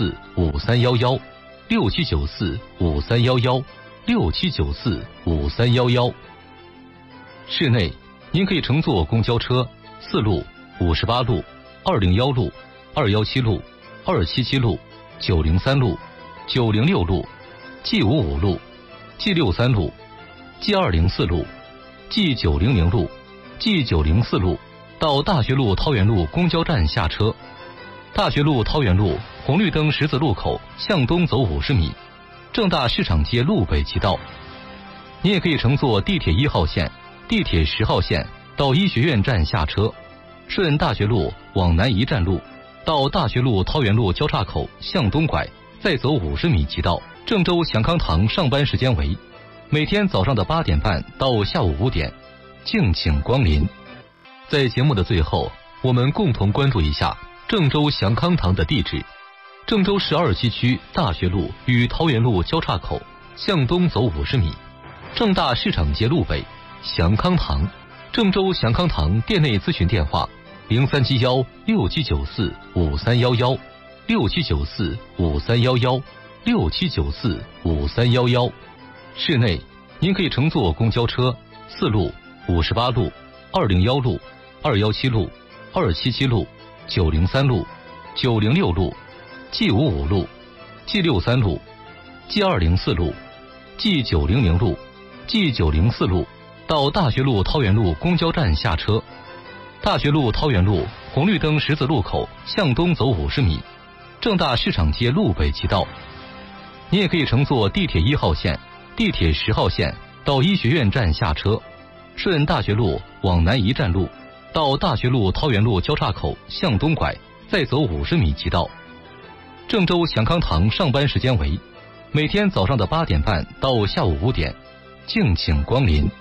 67945311，67945311，67945311。室内，您可以乘坐公交车4路、58路、201路、217路、277路、903路、906路、G55路、G63路、G204路、G900路、G904路到大学路桃源路公交站下车。大学路桃源路红绿灯十字路口向东走50米，正大市场街路北即到。你也可以乘坐地铁1号线、地铁10号线到医学院站下车，顺大学路往南一站路到大学路桃源路交叉口向东拐，再走50米即到。郑州祥康堂上班时间为每天早上的8点半到下午5点，敬请光临。在节目的最后，我们共同关注一下郑州祥康堂的地址：郑州市27区大学路与桃源路交叉口向东走50米，正大市场街路北，祥康堂。郑州祥康堂店内咨询电话：037167945311，67945311，67945311。室内，您可以乘坐公交车4路、58路、201路、217路、277路、903路、906路、G55路、G63路、G204路、G900路、G904路到大学路桃源路公交站下车。大学路桃源路红绿灯十字路口向东走50米，正大市场街路北即到。你也可以乘坐地铁1号线、地铁10号线到医学院站下车，顺大学路往南一站路到大学路桃源路交叉口向东拐，再走50米即到。郑州祥康堂上班时间为每天早上的8点半到下午5点，敬请光临。